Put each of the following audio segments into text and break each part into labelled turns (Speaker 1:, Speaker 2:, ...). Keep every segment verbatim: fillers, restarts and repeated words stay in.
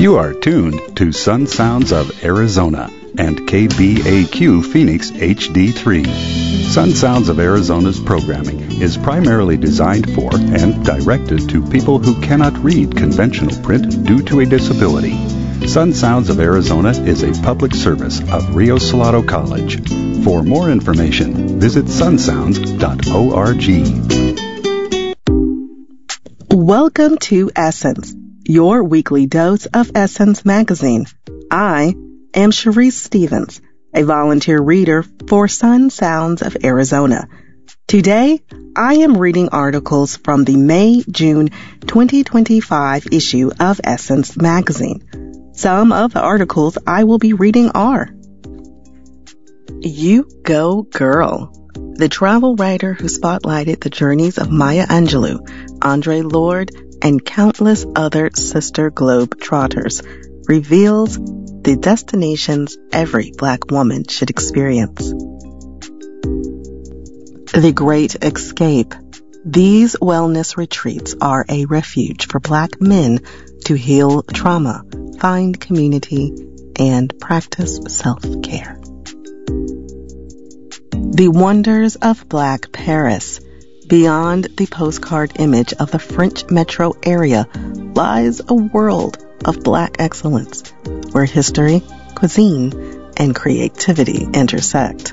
Speaker 1: You are tuned to Sun Sounds of Arizona and K B A Q Phoenix H D three. Sun Sounds of Arizona's programming is primarily designed for and directed to people who cannot read conventional print due to a disability. Sun Sounds of Arizona is a public service of Rio Salado College. For more information, visit sun sounds dot org.
Speaker 2: Welcome to Essence, your weekly dose of Essence magazine. I am Sharice Stevens, a volunteer reader for Sun Sounds of Arizona. Today, I am reading articles from the May-June twenty twenty-five issue of Essence magazine. Some of the articles I will be reading are: You Go Girl, the travel writer who spotlighted the journeys of Maya Angelou, Audre Lorde, and countless other sister globe-trotters, reveals the destinations every Black woman should experience. The Great Escape. These wellness retreats are a refuge for Black men to heal trauma, find community, and practice self-care. The Wonders of Black Paris. Beyond the postcard image of the French metro area lies a world of Black excellence, where history, cuisine, and creativity intersect.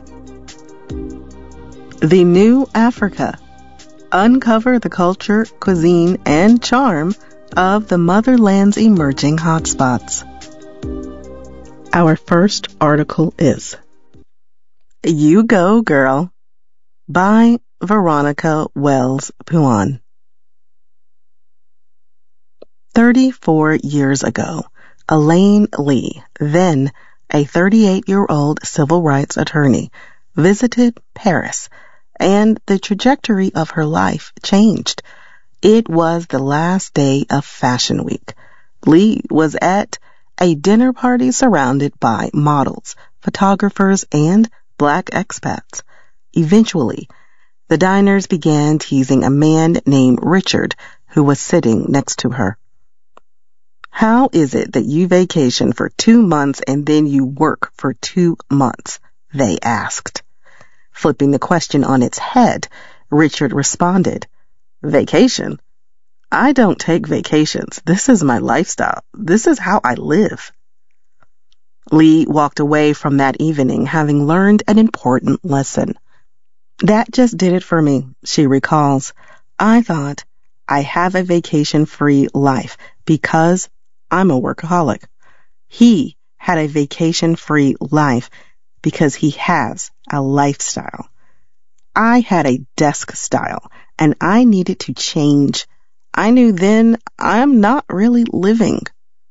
Speaker 2: The New Africa. Uncover the culture, cuisine, and charm of the motherland's emerging hotspots. Our first article is You Go Girl by Veronica Wells Puan. Thirty-four years ago, Elaine Lee, then a thirty-eight-year-old civil rights attorney, visited Paris, and the trajectory of her life changed. It was the last day of Fashion Week. Lee was at a dinner party surrounded by models, photographers, and Black expats. Eventually, the diners began teasing a man named Richard who was sitting next to her. How is it that you vacation for two months and then you work for two months? They asked. Flipping the question on its head, Richard responded, Vacation? I don't take vacations. This is my lifestyle. This is how I live. Lee walked away from that evening having learned an important lesson. That just did it for me, she recalls. I thought I have a vacation-free life because I'm a workaholic. He had a vacation-free life because he has a lifestyle. I had a desk style, and I needed to change. I knew then I'm not really living.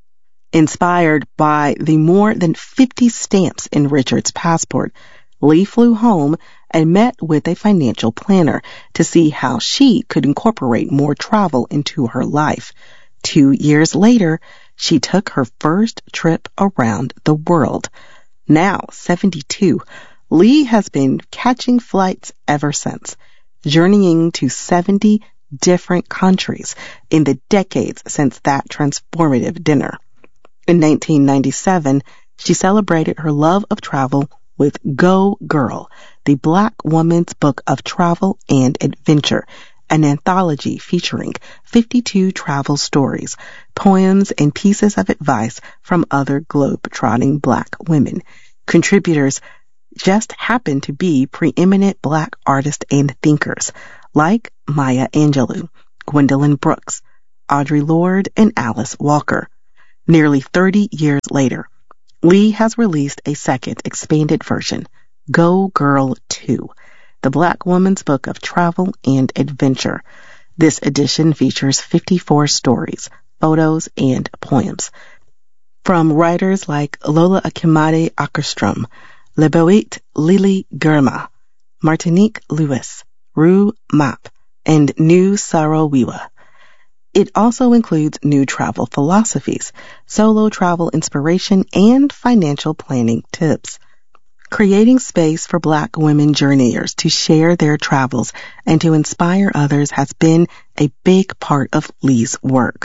Speaker 2: Inspired by the more than fifty stamps in Richard's passport, Lee flew home and met with a financial planner to see how she could incorporate more travel into her life. Two years later, she took her first trip around the world. Now seventy-two, Lee has been catching flights ever since, journeying to seventy different countries in the decades since that transformative dinner. In nineteen ninety-seven, she celebrated her love of travel with Go Girl, the Black woman's book of travel and adventure, an anthology featuring fifty-two travel stories, poems, and pieces of advice from other globe-trotting Black women. Contributors just happen to be preeminent Black artists and thinkers like Maya Angelou, Gwendolyn Brooks, Audre Lorde, and Alice Walker. Nearly thirty years later, Lee has released a second expanded version, Go Girl two, the Black woman's book of travel and adventure. This edition features fifty-four stories, photos, and poems from writers like Lola Akimade Ackerstrom, Leboit Lily Germa, Martinique Lewis, Rue Map, and New Sarawiwa. It also includes new travel philosophies, solo travel inspiration, and financial planning tips. Creating space for Black women journeyers to share their travels and to inspire others has been a big part of Lee's work.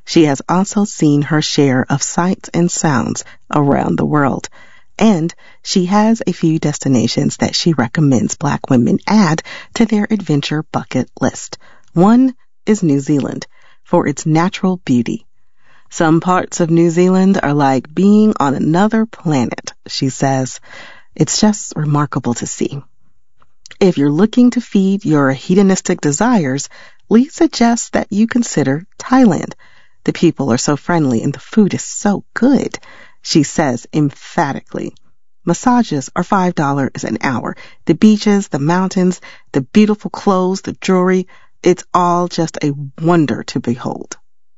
Speaker 2: She has also seen her share of sights and sounds around the world, and she has a few destinations that she recommends Black women add to their adventure bucket list. One is New Zealand, for its natural beauty. Some parts of New Zealand are like being on another planet, she says. It's just remarkable to see. If you're looking to feed your hedonistic desires, Lee suggests that you consider Thailand. The people are so friendly and the food is so good, she says emphatically. Massages are five dollars an hour. The beaches, the mountains, the beautiful clothes, the jewelry, it's all just a wonder to behold.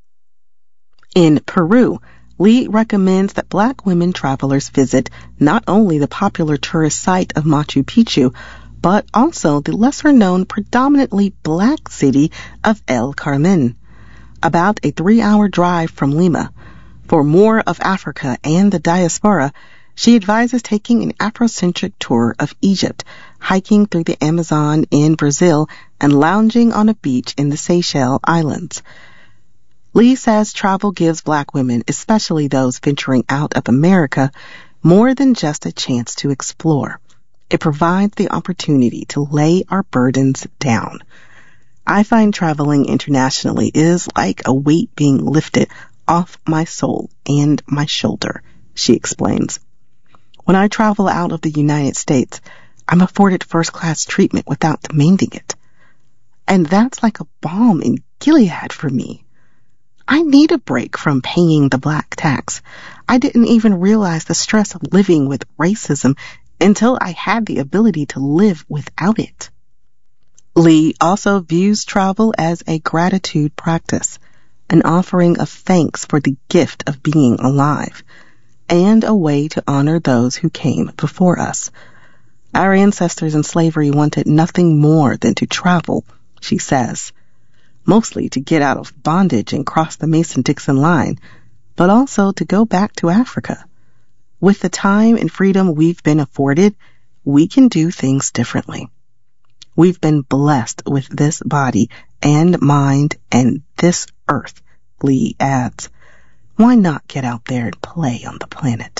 Speaker 2: In Peru, Lee recommends that Black women travelers visit not only the popular tourist site of Machu Picchu, but also the lesser-known predominantly Black city of El Carmen, about a three-hour drive from Lima. For more of Africa and the diaspora, she advises taking an Afrocentric tour of Egypt, hiking through the Amazon in Brazil, and lounging on a beach in the Seychelles Islands. Lee says travel gives Black women, especially those venturing out of America, more than just a chance to explore. It provides the opportunity to lay our burdens down. I find traveling internationally is like a weight being lifted off my soul and my shoulder, she explains. When I travel out of the United States, I'm afforded first-class treatment without demanding it. And that's like a balm in Gilead for me. I need a break from paying the Black tax. I didn't even realize the stress of living with racism until I had the ability to live without it. Lee also views travel as a gratitude practice, an offering of thanks for the gift of being alive, and a way to honor those who came before us. Our ancestors in slavery wanted nothing more than to travel, she says, mostly to get out of bondage and cross the Mason-Dixon line, but also to go back to Africa. With the time and freedom we've been afforded, we can do things differently. We've been blessed with this body and mind and this earth, Lee adds. Why not get out there and play on the planet?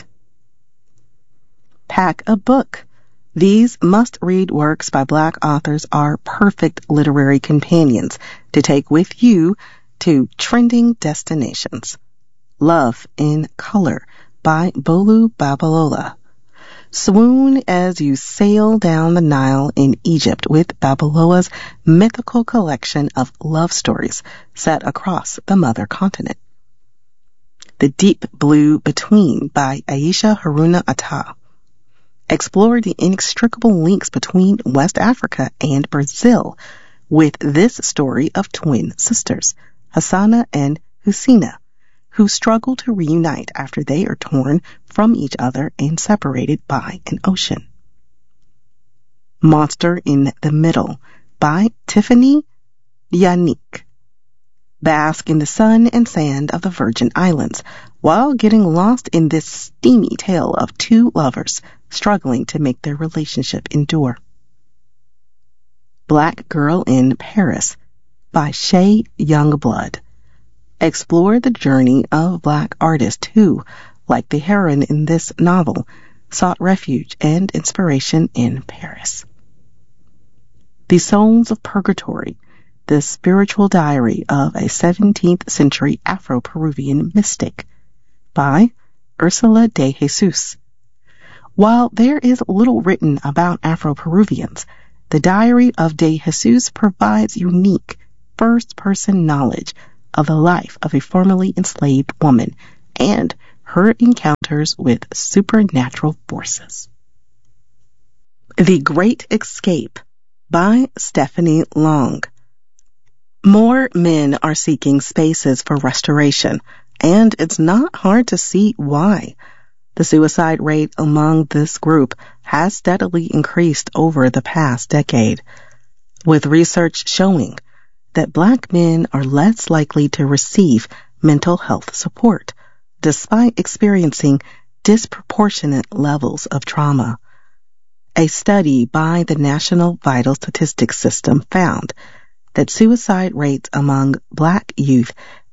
Speaker 2: Pack a book. These must-read works by Black authors are perfect literary companions to take with you to trending destinations. Love in Color by Bolu Babalola. Swoon as you sail down the Nile in Egypt with Babalola's mythical collection of love stories set across the mother continent. The Deep Blue Between by Aisha Haruna Atta. Explore the inextricable links between West Africa and Brazil with this story of twin sisters, Hassana and Husina, who struggle to reunite after they are torn from each other and separated by an ocean. Monster in the Middle by Tiffany Yannick. Bask in the sun and sand of the Virgin Islands while getting lost in this steamy tale of two lovers struggling to make their relationship endure. Black Girl in Paris by Shay Youngblood. Explore the journey of Black artists who, like the heroine in this novel, sought refuge and inspiration in Paris. The Souls of Purgatory, the spiritual diary of a seventeenth century Afro-Peruvian mystic by Ursula de Jesus. While there is little written about Afro-Peruvians, the diary of de Jesus provides unique first-person knowledge of the life of a formerly enslaved woman and her encounters with supernatural forces. The Great Escape by Stephanie Long. More men are seeking spaces for restoration, and it's not hard to see why. The suicide rate among this group has steadily increased over the past decade, with research showing that Black men are less likely to receive mental health support, despite experiencing disproportionate levels of trauma. A study by the National Vital Statistics System found that suicide rates among Black youth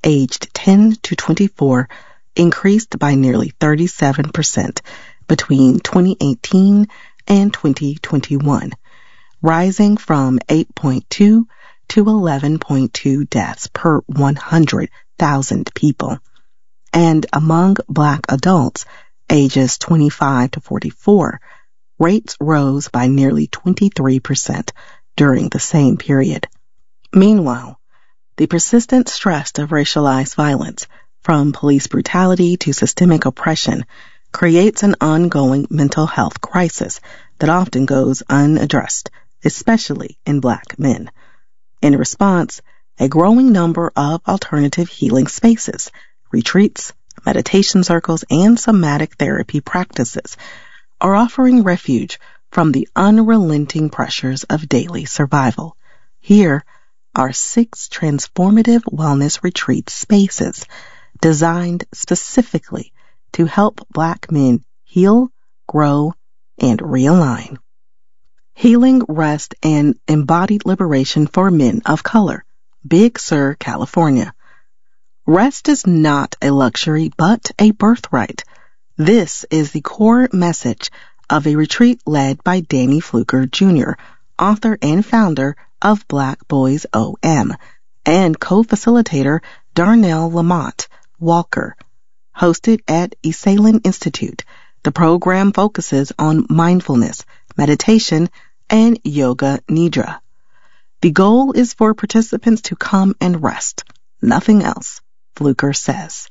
Speaker 2: aged ten to twenty-four increased by nearly thirty-seven percent between twenty eighteen and twenty twenty-one, rising from eight point two to eleven point two deaths per one hundred thousand people. And among Black adults ages twenty-five to forty-four, rates rose by nearly twenty-three percent during the same period. Meanwhile, the persistent stress of racialized violence, from police brutality to systemic oppression, creates an ongoing mental health crisis that often goes unaddressed, especially in Black men. In response, a growing number of alternative healing spaces, retreats, meditation circles, and somatic therapy practices are offering refuge from the unrelenting pressures of daily survival. Here are six transformative wellness retreat spaces designed specifically to help Black men heal, grow, and realign. Healing, Rest, and Embodied Liberation for Men of Color, Big Sur, California. Rest is not a luxury, but a birthright. This is the core message of a retreat led by Danny Fluker Junior, author and founder of Black Boys O M, and co-facilitator Darnell Lamont Walker. Hosted at Esalen Institute, the program focuses on mindfulness, meditation, and yoga nidra. The goal is for participants to come and rest, nothing else, Fluker says.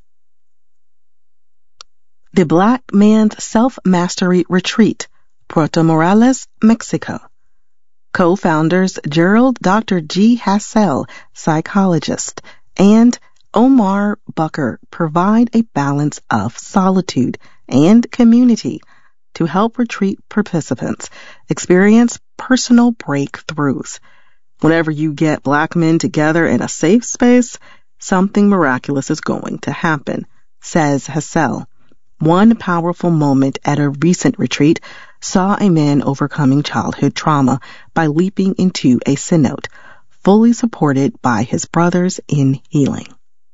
Speaker 2: The Black Man's Self-Mastery Retreat, Puerto Morelos, Mexico. Co-founders Gerald Doctor G. Hassel, psychologist, and Omar Bucker provide a balance of solitude and community to help retreat participants experience personal breakthroughs. Whenever you get Black men together in a safe space, something miraculous is going to happen, says Hassel. One powerful moment at a recent retreat saw a man overcoming childhood trauma by leaping into a cenote, fully supported by his brothers in healing.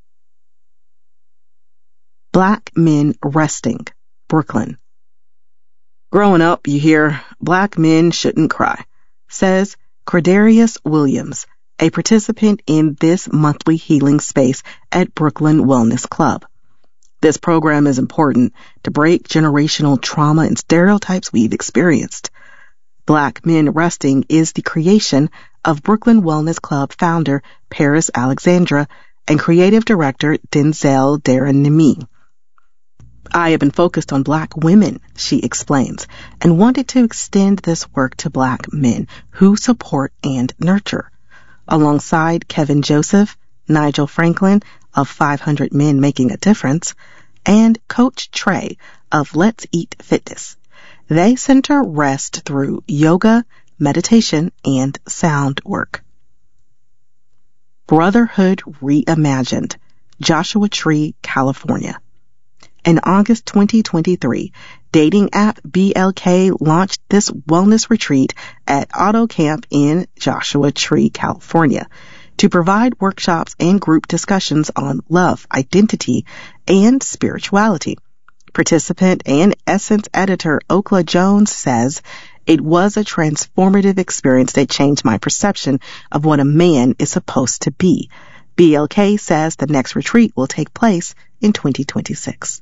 Speaker 2: Black Men Resting, Brooklyn. Growing up, you hear, Black men shouldn't cry, says Credarius Williams, a participant in this monthly healing space at Brooklyn Wellness Club. This program is important to break generational trauma and stereotypes we've experienced. Black Men Resting is the creation of Brooklyn Wellness Club founder Paris Alexandra and creative director Denzel Darren-Nemi. I have been focused on Black women, she explains, and wanted to extend this work to Black men who support and nurture. Alongside Kevin Joseph, Nigel Franklin of five hundred Men Making a Difference, and Coach Trey of Let's Eat Fitness, they center rest through yoga, meditation, and sound work. Brotherhood Reimagined, Joshua Tree, California. In August twenty twenty-three, dating app B L K launched this wellness retreat at Auto Camp in Joshua Tree, California, to provide workshops and group discussions on love, identity, and spirituality. Participant and Essence editor Okla Jones says, "It was a transformative experience that changed my perception of what a man is supposed to be." B L K says the next retreat will take place in twenty twenty-six.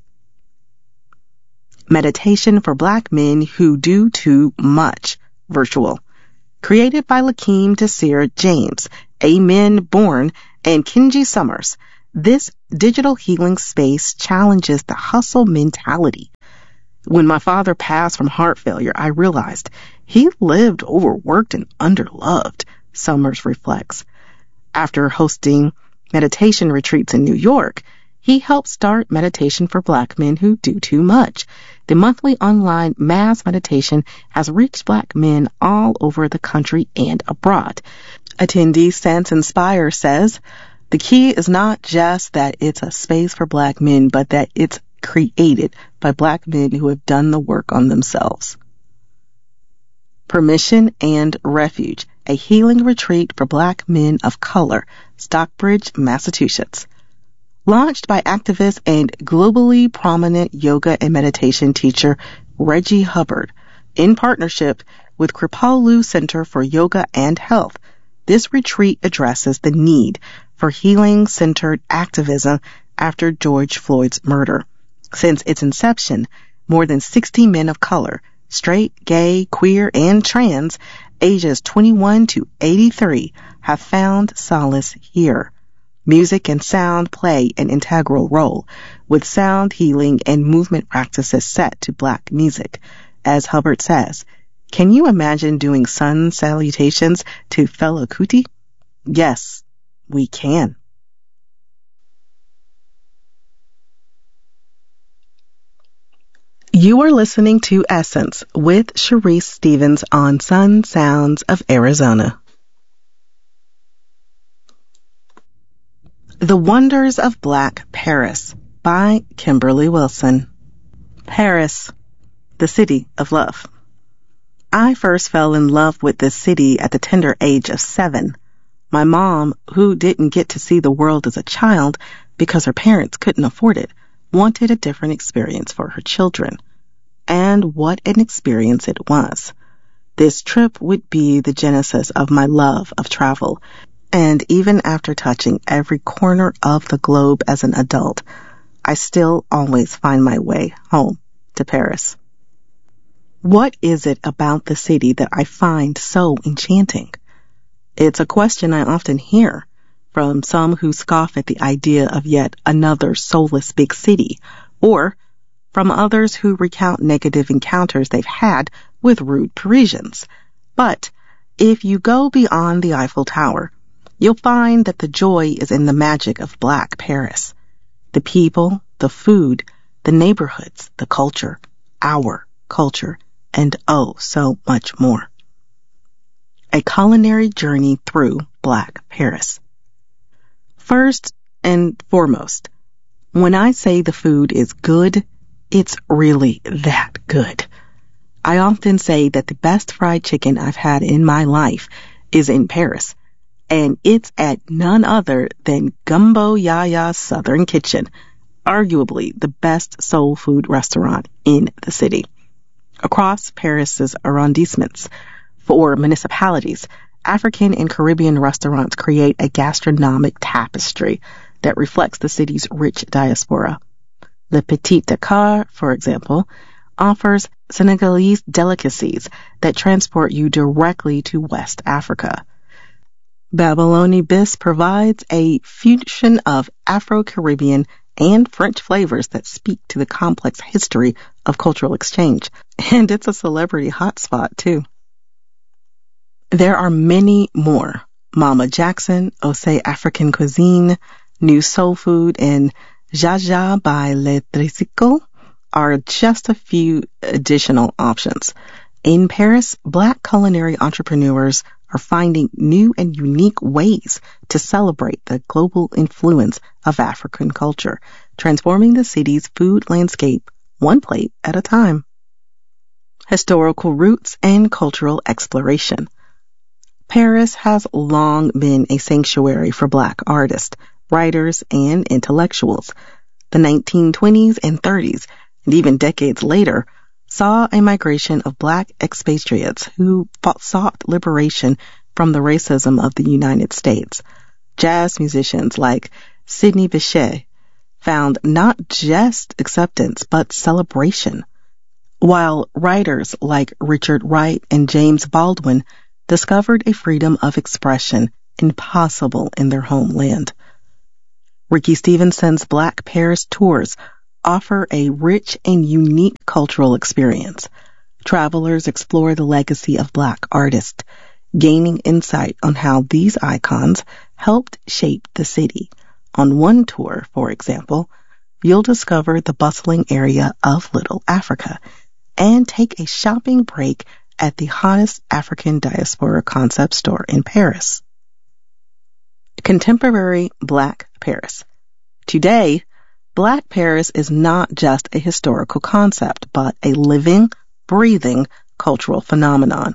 Speaker 2: Meditation for Black Men Who Do Too Much, virtual. Created by Lakeem Desir James, Amen Bourne, and Kenji Summers, this digital healing space challenges the hustle mentality. When my father passed from heart failure, I realized he lived overworked and underloved, Summers reflects. After hosting meditation retreats in New York, he helped start Meditation for Black Men Who Do Too Much. The monthly online mass meditation has reached Black men all over the country and abroad. Attendee Sense Inspire says, "The key is not just that it's a space for Black men, but that it's created by Black men who have done the work on themselves." Permission and Refuge, a healing retreat for Black men of color, Stockbridge, Massachusetts. Launched by activist and globally prominent yoga and meditation teacher Reggie Hubbard, in partnership with Kripalu Center for Yoga and Health, this retreat addresses the need for healing-centered activism after George Floyd's murder. Since its inception, more than sixty men of color, straight, gay, queer, and trans, ages twenty-one to eighty-three, have found solace here. Music and sound play an integral role, with sound healing and movement practices set to Black music. As Hubbard says, "Can you imagine doing sun salutations to Fela Kuti?" Yes, we can. You are listening to Essence with Sharice Stevens on Sun Sounds of Arizona. The Wonders of Black Paris by Kimberly Wilson. Paris, the city of love. I first fell in love with this city at the tender age of seven. My mom, who didn't get to see the world as a child because her parents couldn't afford it, wanted a different experience for her children. And what an experience it was. This trip would be the genesis of my love of travel. And even after touching every corner of the globe as an adult, I still always find my way home to Paris. What is it about the city that I find so enchanting? It's a question I often hear from some who scoff at the idea of yet another soulless big city, or from others who recount negative encounters they've had with rude Parisians. But if you go beyond the Eiffel Tower, you'll find that the joy is in the magic of Black Paris. The people, the food, the neighborhoods, the culture, our culture, and oh, so much more. A culinary journey through Black Paris. First and foremost, when I say the food is good, it's really that good. I often say that the best fried chicken I've had in my life is in Paris, and it's at none other than Gumbo Yaya's Southern Kitchen, arguably the best soul food restaurant in the city. Across Paris's arrondissements, for municipalities, African and Caribbean restaurants create a gastronomic tapestry that reflects the city's rich diaspora. Le Petit Dakar, for example, offers Senegalese delicacies that transport you directly to West Africa. Babylone Bis provides a fusion of Afro-Caribbean and French flavors that speak to the complex history of cultural exchange. And it's a celebrity hotspot, too. There are many more. Mama Jackson, Osei African Cuisine, New Soul Food, and Jaja by Le Tricycle are just a few additional options. In Paris, Black culinary entrepreneurs are finding new and unique ways to celebrate the global influence of African culture, transforming the city's food landscape one plate at a time. Historical roots and cultural exploration. Paris has long been a sanctuary for Black artists, writers, and intellectuals. The nineteen twenties and thirties, and even decades later, saw a migration of Black expatriates who fought, sought liberation from the racism of the United States. Jazz musicians like Sidney Bechet found not just acceptance, but celebration, while writers like Richard Wright and James Baldwin discovered a freedom of expression impossible in their homeland. Ricky Stevenson's Black Paris tours offer a rich and unique cultural experience. Travelers explore the legacy of Black artists, gaining insight on how these icons helped shape the city. On one tour, for example, you'll discover the bustling area of Little Africa and take a shopping break at the hottest African diaspora concept store in Paris. Contemporary Black Paris. Today, Black Paris is not just a historical concept, but a living, breathing cultural phenomenon.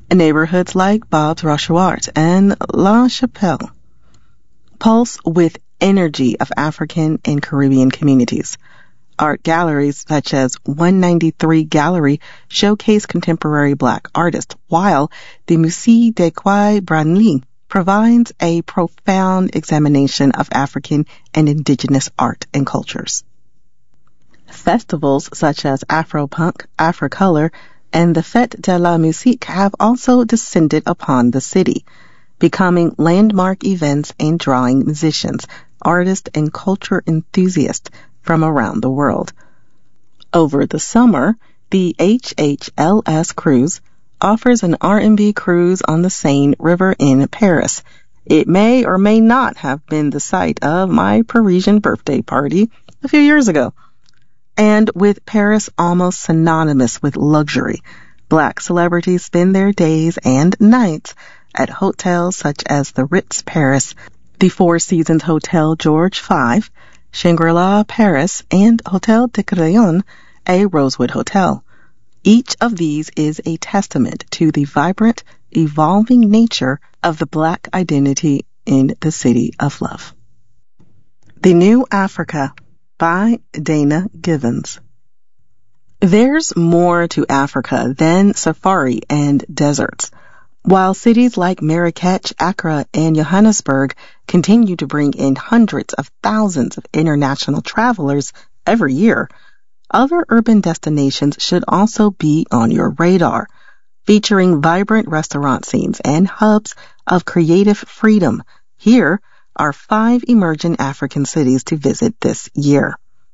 Speaker 2: Neighborhoods like Bob's Rochouart and La Chapelle pulse with energy of African and Caribbean communities. Art galleries such as one ninety-three Gallery showcase contemporary Black artists, while the Musée de Quai Branly provides a profound examination of African and indigenous art and cultures. Festivals such as Afropunk, Afrocolor, and the Fête de la Musique have also descended upon the city, becoming landmark events and drawing musicians, artists, and culture enthusiasts from around the world. Over the summer, the H H L S cruise offers an R and B cruise on the Seine River in Paris. It may or may not have been the site of my Parisian birthday party a few years ago. And with Paris almost synonymous with luxury, Black celebrities spend their days and nights at hotels such as the Ritz Paris, the Four Seasons Hotel George Five, Shangri-La Paris, and Hotel de Crayons, a Rosewood hotel. Each of these is a testament to the vibrant, evolving nature of the Black identity in the City of Love. The New Africa by Dana Givens. There's more to Africa than safari and deserts. While cities like Marrakech, Accra, and Johannesburg continue to bring in hundreds of thousands of international travelers every year, other urban destinations should also be on your radar, featuring vibrant restaurant scenes and hubs of creative freedom. Here are five emerging African cities to visit this year.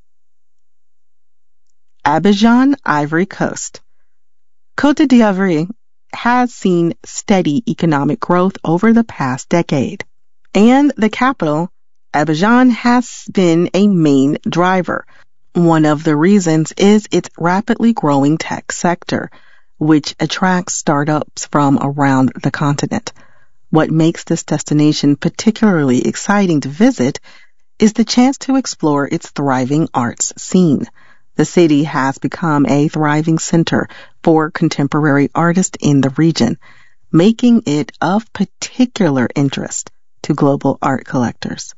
Speaker 2: Abidjan, Ivory Coast. Côte d'Ivoire has seen steady economic growth over the past decade, and the capital, Abidjan, has been a main driver. One of the reasons is its rapidly growing tech sector, which attracts startups from around the continent. What makes this destination particularly exciting to visit is the chance to explore its thriving arts scene. The city has become a thriving center for contemporary artists in the region, making it of particular interest to global art collectors.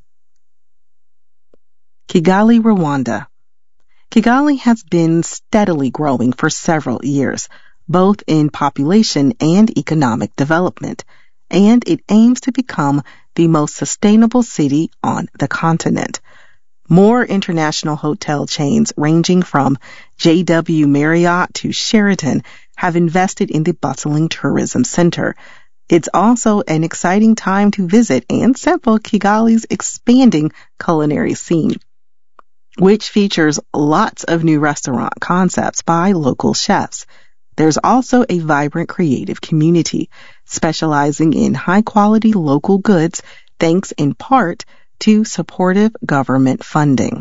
Speaker 2: Kigali, Rwanda. Kigali has been steadily growing for several years, both in population and economic development, and it aims to become the most sustainable city on the continent. More international hotel chains ranging from J W Marriott to Sheraton have invested in the bustling tourism center. It's also an exciting time to visit and sample Kigali's expanding culinary scene, which features lots of new restaurant concepts by local chefs. There's also a vibrant creative community specializing in high-quality local goods, thanks in part to supportive government funding.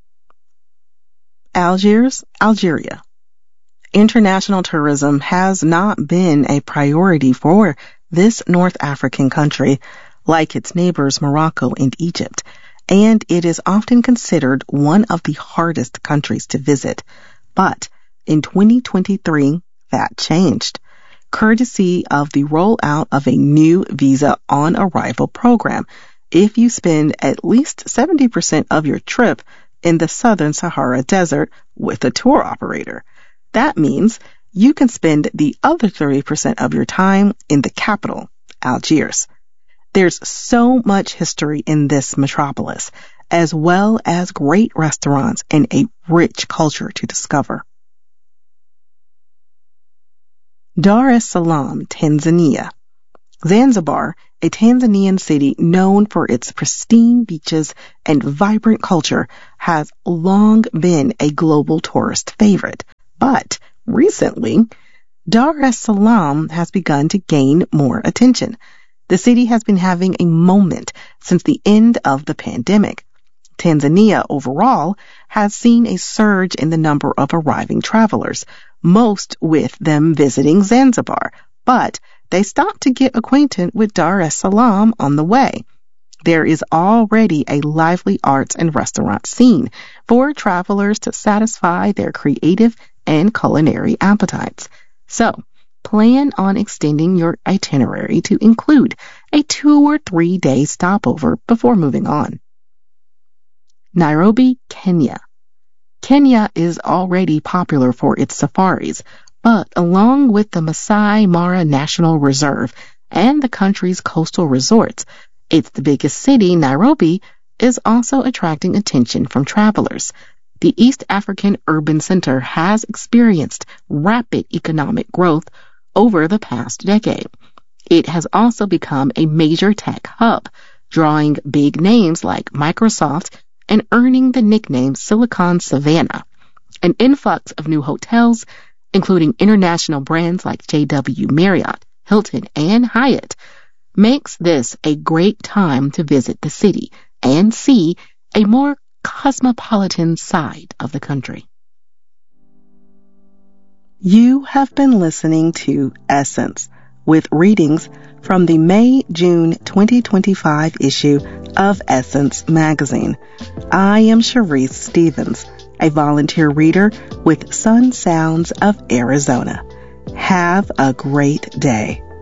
Speaker 2: Algiers, Algeria. International tourism has not been a priority for this North African country, like its neighbors Morocco and Egypt, and it is often considered one of the hardest countries to visit. But in twenty twenty-three, that changed, courtesy of the rollout of a new visa on arrival program if you spend at least seventy percent of your trip in the Southern Sahara Desert with a tour operator. That means you can spend the other thirty percent of your time in the capital, Algiers. There's so much history in this metropolis, as well as great restaurants and a rich culture to discover. Dar es Salaam, Tanzania. Zanzibar, a Tanzanian city known for its pristine beaches and vibrant culture, has long been a global tourist favorite. But recently, Dar es Salaam has begun to gain more attention. The city has been having a moment since the end of the pandemic. Tanzania overall has seen a surge in the number of arriving travelers, most with them visiting Zanzibar, but they stopped to get acquainted with Dar es Salaam on the way. There is already a lively arts and restaurant scene for travelers to satisfy their creative and culinary appetites. So, plan on extending your itinerary to include a two or three day stopover before moving on. Nairobi, Kenya. Kenya is already popular for its safaris, but along with the Masai Mara National Reserve and the country's coastal resorts, it's the biggest city, Nairobi, is also attracting attention from travelers. The East African Urban Center has experienced rapid economic growth over the past decade. It has also become a major tech hub, drawing big names like Microsoft and earning the nickname Silicon Savannah. An influx of new hotels, including international brands like J W Marriott, Hilton, and Hyatt, makes this a great time to visit the city and see a more cosmopolitan side of the country. You have been listening to Essence, with readings from the May-June twenty twenty-five issue of Essence magazine. I am Sharice Stevens, a volunteer reader with Sun Sounds of Arizona. Have a great day.